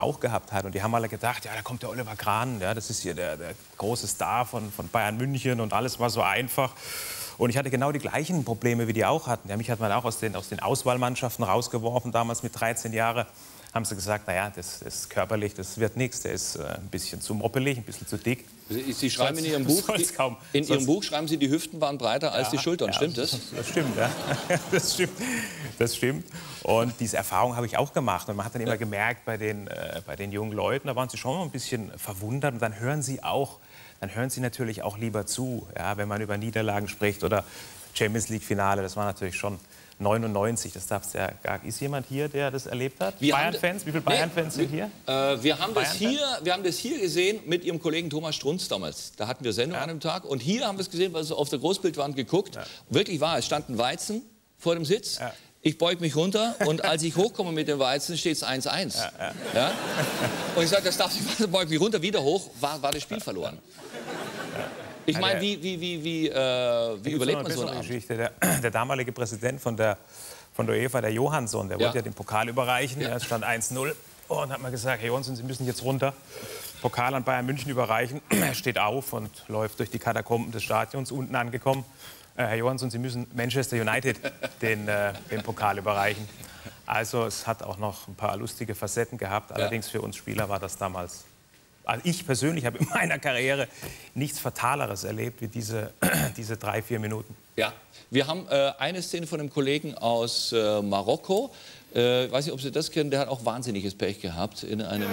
auch gehabt hat. Und die haben alle gedacht, ja, da kommt der Oliver Kahn, ja, das ist hier der große Star von Bayern München und alles war so einfach. Und ich hatte genau die gleichen Probleme, wie die auch hatten. Ja, mich hat man auch aus den Auswahlmannschaften rausgeworfen, damals mit 13 Jahren. Haben sie gesagt, naja, das ist körperlich, das wird nichts. Der ist ein bisschen zu moppelig, ein bisschen zu dick. Sie schreiben in Ihrem Buch, Ihrem Buch schreiben Sie, die Hüften waren breiter als die Schultern. Ja, stimmt das? Das stimmt, ja. Das stimmt. Und diese Erfahrung habe ich auch gemacht. Und man hat dann immer gemerkt, bei den jungen Leuten, da waren sie schon ein bisschen verwundert. Und dann hören sie natürlich auch lieber zu, ja, wenn man über Niederlagen spricht oder Champions League-Finale. Das war natürlich schon 99, das darf's ja gar. Ist jemand hier, der das erlebt hat? Bayern-Fans? Wie viele Bayern-Fans sind hier? Wir haben das hier gesehen mit Ihrem Kollegen Thomas Strunz damals. Da hatten wir Sendung an einem Tag. Und hier haben wir es gesehen, weil wir auf der Großbildwand geguckt. Ja. Wirklich wahr, es stand ein Weizen vor dem Sitz. Ja. Ich beug mich runter und als ich hochkomme mit dem Weizen, steht es 1-1. Ja? Und ich sage, das darf ich, beug mich runter, wieder hoch, war das Spiel verloren. Ich meine, wie überlebt man so eine Geschichte? Der damalige Präsident von der UEFA, der Johansson, der wollte ja den Pokal überreichen. Es stand 1-0 und hat mal gesagt, Herr Johansson, Sie müssen jetzt runter, Pokal an Bayern München überreichen. Er steht auf und läuft durch die Katakomben des Stadions, unten angekommen. Herr Johansson, Sie müssen Manchester United den Pokal überreichen. Also es hat auch noch ein paar lustige Facetten gehabt. Allerdings für uns Spieler war das damals... Also ich persönlich habe in meiner Karriere nichts Fataleres erlebt wie diese 3-4 Minuten. Ja, wir haben eine Szene von einem Kollegen aus Marokko. Ich weiß nicht, ob Sie das kennen, der hat auch wahnsinniges Pech gehabt in einem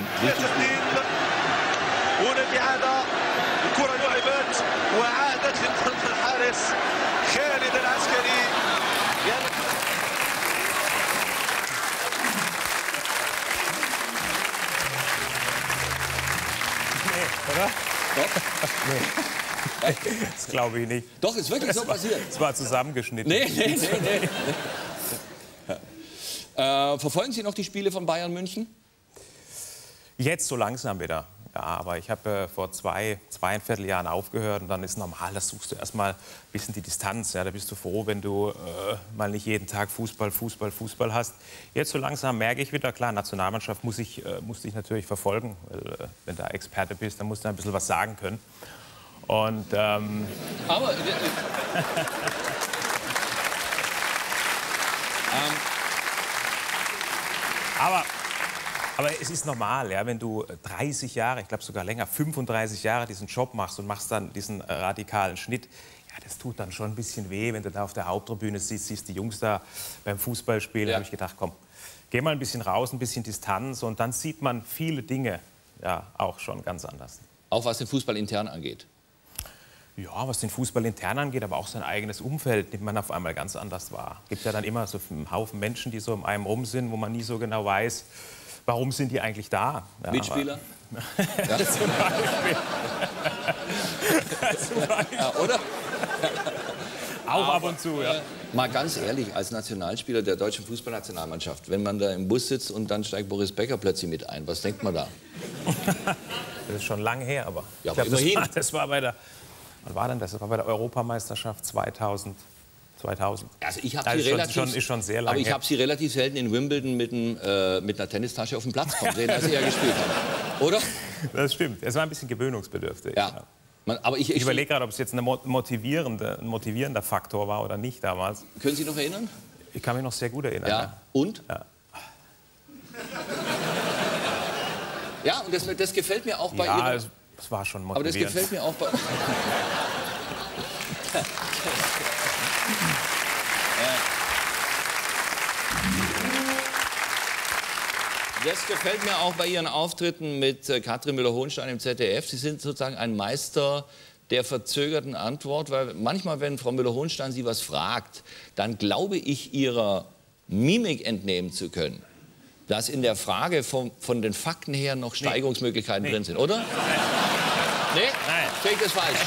Oder? Doch. Nee. Das glaube ich nicht. Doch, ist wirklich so passiert. Es war zusammengeschnitten. Nee. Verfolgen Sie noch die Spiele von Bayern München? Jetzt so langsam wieder. Ja, aber ich habe vor zweieinviertel Jahren aufgehört und dann ist normal, da suchst du erstmal ein bisschen die Distanz. Ja, da bist du froh, wenn du mal nicht jeden Tag Fußball hast. Jetzt so langsam merke ich wieder, klar, Nationalmannschaft muss ich natürlich verfolgen. Weil, wenn du Experte bist, dann musst du ein bisschen was sagen können. Und, aber es ist normal, ja, wenn du 30 Jahre, ich glaube sogar länger, 35 Jahre diesen Job machst und machst dann diesen radikalen Schnitt, ja, das tut dann schon ein bisschen weh, wenn du da auf der Haupttribüne siehst die Jungs da beim Fußballspielen. Da habe ich gedacht, komm, geh mal ein bisschen raus, ein bisschen Distanz und dann sieht man viele Dinge ja auch schon ganz anders. Auch was den Fußball intern angeht? Ja, was den Fußball intern angeht, aber auch sein eigenes Umfeld nimmt man auf einmal ganz anders wahr. Es gibt ja dann immer so einen Haufen Menschen, die so um einen rum sind, wo man nie so genau weiß, warum sind die eigentlich da? Ja, Mitspieler? Ja. Zum Beispiel. Ja, oder? Auch ab und zu, ja. Mal ganz ehrlich, als Nationalspieler der deutschen Fußballnationalmannschaft, wenn man da im Bus sitzt und dann steigt Boris Becker plötzlich mit ein, was denkt man da? Das ist schon lang her, aber ja, ich glaube, das war bei der, wann war denn das? Das war bei der Europameisterschaft 2000. Also ich habe sie relativ, schon sehr lange. Aber ich habe sie relativ selten in Wimbledon mit einer Tennistasche auf dem Platz kommen sehen, als sie ja gespielt haben. Oder? Das stimmt. Es war ein bisschen gewöhnungsbedürftig. Ja. Aber ich überlege gerade, ob es jetzt ein motivierender Faktor war oder nicht damals. Können Sie noch erinnern? Ich kann mich noch sehr gut erinnern. Ja. Und? Ja. Ja, und das gefällt mir auch bei Ihnen. Ja, es war schon motivierend. Aber das gefällt mir auch bei... Das gefällt mir auch bei Ihren Auftritten mit Katrin Müller-Hohenstein im ZDF. Sie sind sozusagen ein Meister der verzögerten Antwort, weil manchmal, wenn Frau Müller-Hohenstein Sie was fragt, dann glaube ich, ihrer Mimik entnehmen zu können, dass in der Frage von den Fakten her noch Steigerungsmöglichkeiten drin sind, oder? Nee? Nein. Sehe ich das falsch?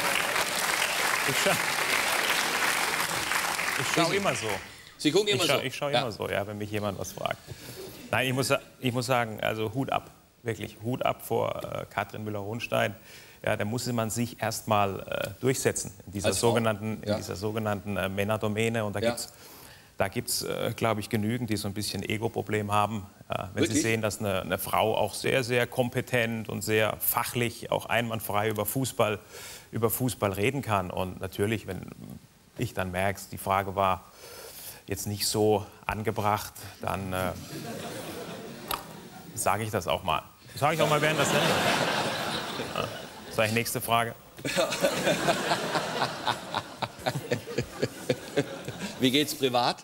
Ich schaue immer so. Sie gucken immer so? Ich schaue immer so, ja, wenn mich jemand was fragt. Nein, ich muss sagen, also Hut ab, wirklich Hut ab vor Katrin Müller-Hohenstein. Ja, da musste man sich erst mal durchsetzen in dieser sogenannten Männerdomäne. Und da Da gibt es, glaube ich, genügend, die so ein bisschen Ego-Problem haben. Wenn Sie sehen, dass eine Frau auch sehr, sehr kompetent und sehr fachlich, auch einwandfrei über Fußball reden kann. Und natürlich, wenn ich dann merke, die Frage war jetzt nicht so angebracht, dann sage ich das auch mal. Sage ich auch mal während der Sendung. Ja. Sag ich, nächste Frage. Wie geht's privat?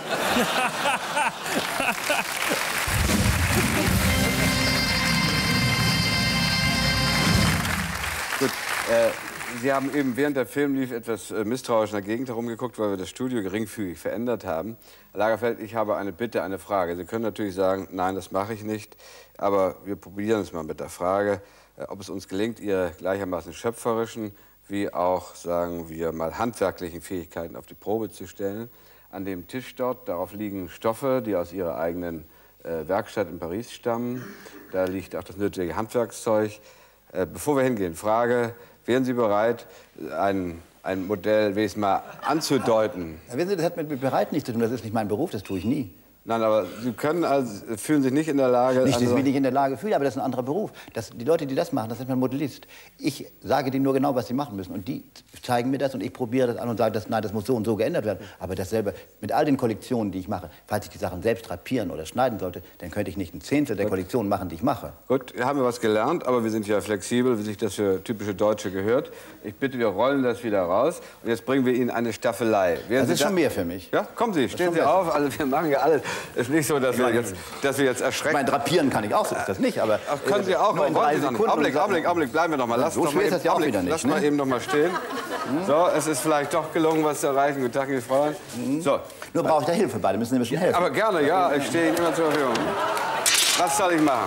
Gut, Sie haben eben während der Film lief etwas misstrauisch in der Gegend herumgeguckt, weil wir das Studio geringfügig verändert haben. Herr Lagerfeld, ich habe eine Bitte, eine Frage. Sie können natürlich sagen, nein, das mache ich nicht, aber wir probieren es mal mit der Frage, ob es uns gelingt, Ihre gleichermaßen schöpferischen wie auch, sagen wir mal, handwerklichen Fähigkeiten auf die Probe zu stellen. An dem Tisch dort, darauf liegen Stoffe, die aus Ihrer eigenen Werkstatt in Paris stammen. Da liegt auch das nötige Handwerkszeug. Bevor wir hingehen, Frage, wären Sie bereit, ein Modell wenigstens mal anzudeuten? Wissen Sie, das hat mit bereit nichts zu tun, das ist nicht mein Beruf, das tue ich nie. Nein, aber Sie können also, fühlen sich nicht in der Lage... Nicht, dass ich mich nicht in der Lage fühle, aber das ist ein anderer Beruf. Die Leute, die das machen, das ist ein Modellist. Ich sage denen nur genau, was sie machen müssen. Und die zeigen mir das und ich probiere das an und sage, nein, das muss so und so geändert werden. Aber dasselbe mit all den Kollektionen, die ich mache, falls ich die Sachen selbst drapieren oder schneiden sollte, dann könnte ich nicht ein Zehntel der Kollektionen machen, die ich mache. Gut, haben wir was gelernt, aber wir sind ja flexibel, wie sich das für typische Deutsche gehört. Ich bitte, wir rollen das wieder raus. Und jetzt bringen wir Ihnen eine Staffelei. Das ist schon mehr für mich. Ja, kommen Sie, stehen Sie auf. Also wir machen ja alles. Es ist nicht so, dass wir jetzt erschrecken. Ich meine, drapieren kann ich auch, so ist das nicht, aber... Ach, können Sie auch. Augenblick, bleiben wir noch mal. So schwer ist das ja auch wieder nicht. Lass mal eben noch mal stehen. So, es ist vielleicht doch gelungen, was zu erreichen. Guten Tag, liebe Fräulein. So. Nur brauche ich da Hilfe bei, müssen Sie mir schon helfen. Aber gerne, ja, ich stehe Ihnen immer zur Verfügung. Was soll ich machen?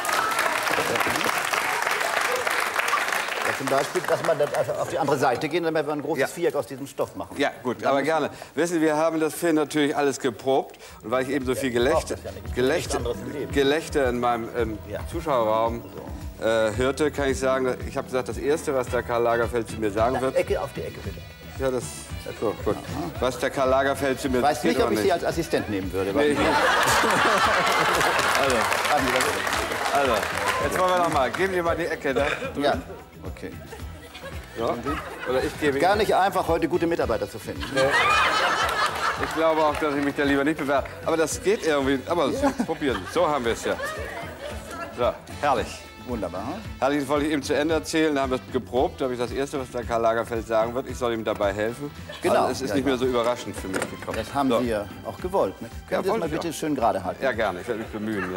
Ja, zum Beispiel, dass man dann auf die andere Seite gehen, damit wir ein großes Viereck aus diesem Stoff machen. Ja, gut, aber gerne. Wissen Sie, wir haben das Film natürlich alles geprobt. Und weil ich eben so viel Gelächter in meinem Zuschauerraum hörte, kann ich sagen, ich habe gesagt, das Erste, was der Karl Lagerfeld zu mir sagen wird... Ecke auf die Ecke, bitte. Ja, das... So, gut. Was der Karl Lagerfeld zu mir sagt... Ich weiß nicht, ob ich Sie als Assistent nehmen würde. Nee, also, jetzt wollen wir noch mal. Geben Sie mal die Ecke da. Ja, okay. So. Oder ich gebe Gar nicht einfach, heute gute Mitarbeiter zu finden. Nee. Ich glaube auch, dass ich mich da lieber nicht bewerbe. Aber das geht irgendwie. Aber probieren Sie. So haben wir es ja. So, herrlich. Wunderbar. Herrlich, das wollte ich eben zu Ende erzählen. Da haben wir es geprobt. Da habe ich das Erste, was der Karl Lagerfeld sagen wird. Ich soll ihm dabei helfen. Genau. Also es ist nicht mehr so überraschend für mich gekommen. Das haben Sie ja auch gewollt. Ne? Können Sie das mal bitte schön gerade halten? Ja, gerne. Ich werde mich bemühen. Ja.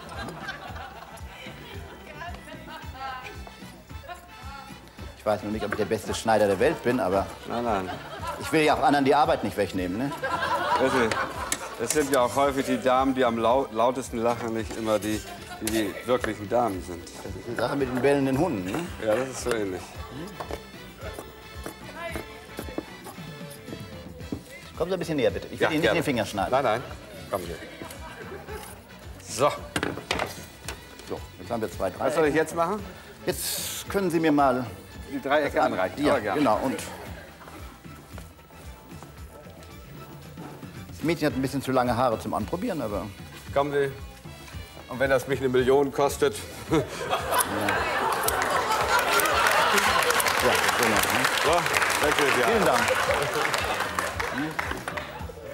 Ich weiß noch nicht, ob ich der beste Schneider der Welt bin, aber... Nein. Ich will ja auch anderen die Arbeit nicht wegnehmen, ne? Das sind ja auch häufig die Damen, die am lautesten lachen, nicht immer die wirklichen Damen sind. Das ist eine Sache mit den bellenden Hunden, ne? Ja, das ist so ähnlich. Kommen Sie ein bisschen näher, bitte. Ich will Ihnen nicht den Finger schneiden. Nein. Kommen Sie. So. So, jetzt haben wir 2 Dreiecke. Was soll ich jetzt machen? Jetzt können Sie mir mal... Die Dreiecke anreichen. Ja, genau. Und das Mädchen hat ein bisschen zu lange Haare zum Anprobieren, aber... Kommen Sie. Und wenn das mich 1 Million kostet... Ja, genau. So, weg ist ja. Vielen Dank.